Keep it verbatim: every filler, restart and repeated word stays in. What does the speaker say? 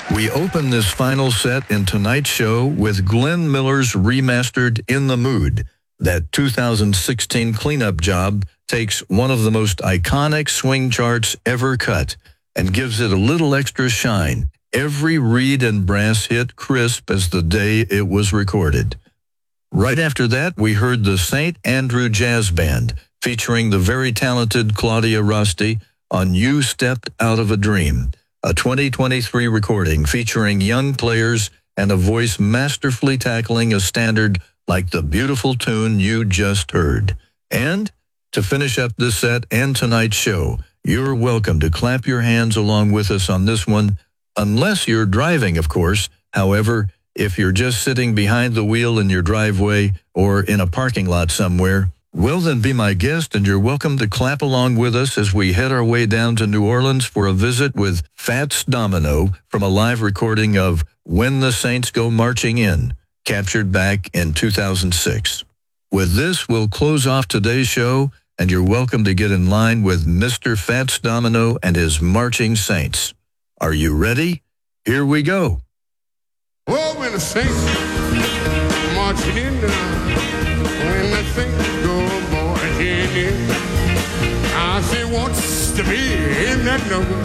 We open this final set in tonight's show with Glenn Miller's remastered In the Mood. That two thousand sixteen cleanup job takes one of the most iconic swing charts ever cut and gives it a little extra shine. Every reed and brass hit crisp as the day it was recorded. Right after that, we heard the Saint Andrew Jazz Band featuring the very talented Claudia Rosti on You Stepped Out of a Dream, a twenty twenty-three recording featuring young players and a voice masterfully tackling a standard like the beautiful tune you just heard. And to finish up this set and tonight's show, you're welcome to clap your hands along with us on this one, unless you're driving, of course. However, if you're just sitting behind the wheel in your driveway or in a parking lot somewhere, well, then be my guest, and you're welcome to clap along with us as we head our way down to New Orleans for a visit with Fats Domino from a live recording of When the Saints Go Marching In, captured back in two thousand six. With this, we'll close off today's show, and you're welcome to get in line with Mister Fats Domino and his Marching Saints. Are you ready? Here we go. Well, when the Saints marching in, when the Saints go marching in, I say wants to be in that number.